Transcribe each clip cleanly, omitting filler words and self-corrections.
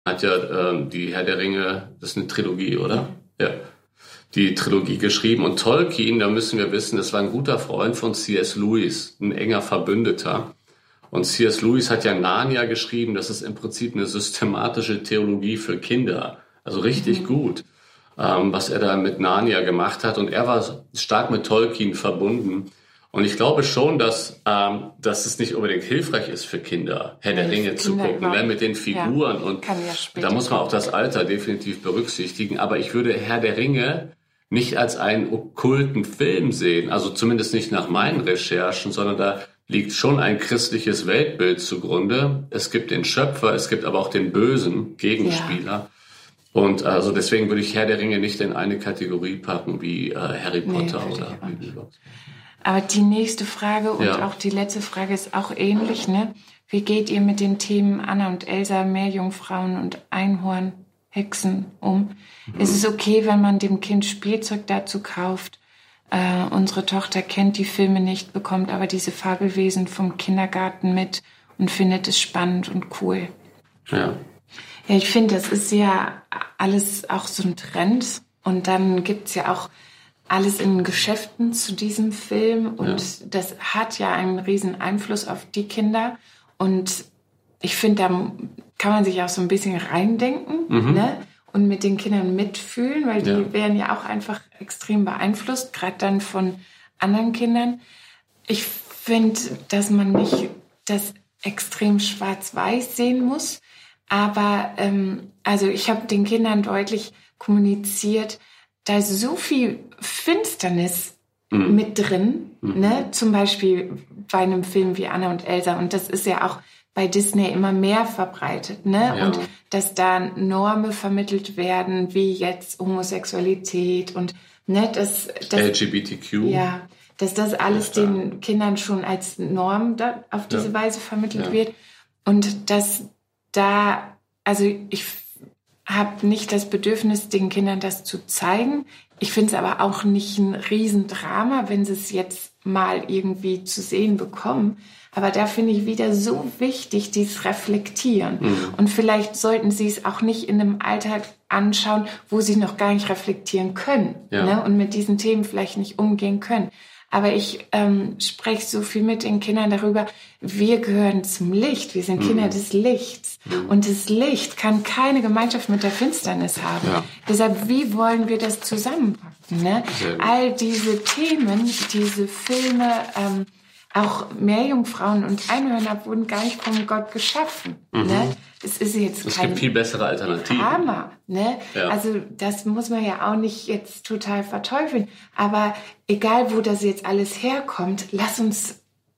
hat ja die Herr der Ringe, das ist eine Trilogie, oder? Ja. Die Trilogie geschrieben. Und Tolkien, da müssen wir wissen, das war ein guter Freund von C.S. Lewis, ein enger Verbündeter. Und C.S. Lewis hat ja Narnia geschrieben, das ist im Prinzip eine systematische Theologie für Kinder. Also richtig gut, was er da mit Narnia gemacht hat. Und er war stark mit Tolkien verbunden. Und ich glaube schon, dass es nicht unbedingt hilfreich ist für Kinder, Herr der Ringe zu gucken, ne, mit den Figuren. Ja, und da muss man auch das Alter definitiv berücksichtigen. Aber ich würde Herr der Ringe nicht als einen okkulten Film sehen, also zumindest nicht nach meinen Recherchen, sondern da liegt schon ein christliches Weltbild zugrunde. Es gibt den Schöpfer, es gibt aber auch den bösen Gegenspieler. Ja. Und also deswegen würde ich Herr der Ringe nicht in eine Kategorie packen wie Harry Potter oder Bibliothek. Aber die nächste Frage und auch die letzte Frage ist auch ähnlich, ne? Wie geht ihr mit den Themen Anna und Elsa, Meerjungfrauen und Einhorn, Hexen um? Ist es okay, wenn man dem Kind Spielzeug dazu kauft? Unsere Tochter kennt die Filme nicht, bekommt aber diese Fabelwesen vom Kindergarten mit und findet es spannend und cool. Ja, ich finde, das ist ja alles auch so ein Trend. Und dann gibt's ja auch alles in Geschäften zu diesem Film. Und das hat ja einen riesen Einfluss auf die Kinder. Und ich finde, da kann man sich auch so ein bisschen reindenken, ne? Und mit den Kindern mitfühlen, weil die werden ja auch einfach extrem beeinflusst, gerade dann von anderen Kindern. Ich finde, dass man nicht das extrem schwarz-weiß sehen muss, aber also ich habe den Kindern deutlich kommuniziert, da ist so viel Finsternis mit drin, ne? Zum Beispiel bei einem Film wie Anna und Elsa, und das ist ja auch bei Disney immer mehr verbreitet, ne? Ja. Und dass da Normen vermittelt werden, wie jetzt Homosexualität und ne, das LGBTQ. Ja, dass das alles den Kindern schon als Norm da auf diese Weise vermittelt wird. Und dass da, also ich habe nicht das Bedürfnis, den Kindern das zu zeigen. Ich finde es aber auch nicht ein Riesendrama, wenn sie es jetzt mal irgendwie zu sehen bekommen. Aber da finde ich wieder so wichtig, dieses Reflektieren. Und vielleicht sollten sie es auch nicht in einem Alltag anschauen, wo sie noch gar nicht reflektieren können, ne? Und mit diesen Themen vielleicht nicht umgehen können. Aber ich spreche so viel mit den Kindern darüber, wir gehören zum Licht, wir sind Kinder des Lichts. Und das Licht kann keine Gemeinschaft mit der Finsternis haben. Ja. Deshalb, wie wollen wir das zusammenpacken? Ne? All diese Themen, diese Filme, auch Meerjungfrauen und Einhörner wurden gar nicht von Gott geschaffen. Ne? Es gibt viel bessere Alternativen. Drama, ne? Ja. Also das muss man ja auch nicht jetzt total verteufeln. Aber egal, wo das jetzt alles herkommt, lass uns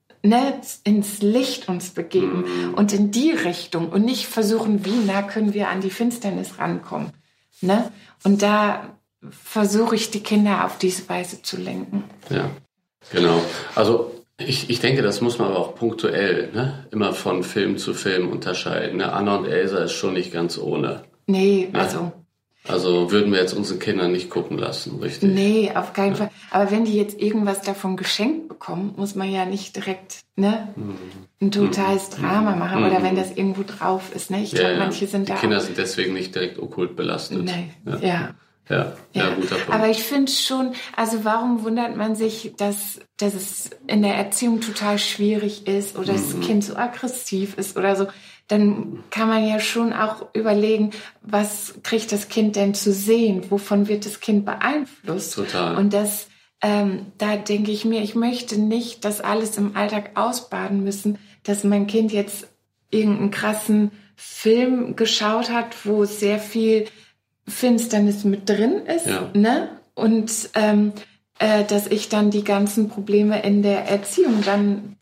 ins Licht uns begeben und in die Richtung und nicht versuchen, wie nah können wir an die Finsternis rankommen. Ne? Und da versuche ich, die Kinder auf diese Weise zu lenken. Ja, genau. Also ich denke, das muss man aber auch punktuell, ne, immer von Film zu Film unterscheiden. Ne? Anna und Elsa ist schon nicht ganz ohne. Nee, ne? Also würden wir jetzt unseren Kindern nicht gucken lassen, richtig? Nee, auf keinen Fall. Aber wenn die jetzt irgendwas davon geschenkt bekommen, muss man ja nicht direkt ein totales Drama machen. Oder wenn das irgendwo drauf ist. Ne? Ich glaube, manche sind die Kinder sind deswegen nicht direkt okkult belastet. Nee, Ja, guter Punkt. Aber ich finde schon, also warum wundert man sich, dass es in der Erziehung total schwierig ist oder das Kind so aggressiv ist oder so? Dann kann man ja schon auch überlegen, was kriegt das Kind denn zu sehen? Wovon wird das Kind beeinflusst? Total. Und das, da denke ich mir, ich möchte nicht das alles im Alltag ausbaden müssen, dass mein Kind jetzt irgendeinen krassen Film geschaut hat, wo sehr viel Finsternis mit drin ist, ne? Und dass ich dann die ganzen Probleme in der Erziehung dann,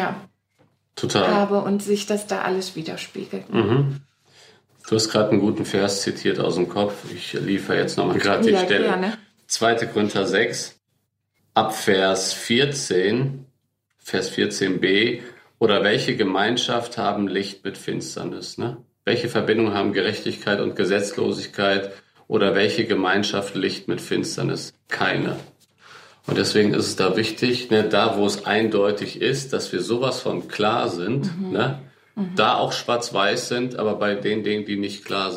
total habe und sich das da alles widerspiegelt. Du hast gerade einen guten Vers zitiert aus dem Kopf. Ich liefere jetzt nochmal gerade die Stelle. Gerne. 2. Korinther 6, ab Vers 14, Vers 14b. Oder welche Gemeinschaft haben Licht mit Finsternis? Ne? Welche Verbindung haben Gerechtigkeit und Gesetzlosigkeit? Oder welche Gemeinschaft Licht mit Finsternis? Keine. Und deswegen ist es da wichtig, ne, da wo es eindeutig ist, dass wir sowas von klar sind, ne, da auch schwarz-weiß sind, aber bei den Dingen, die nicht klar sind,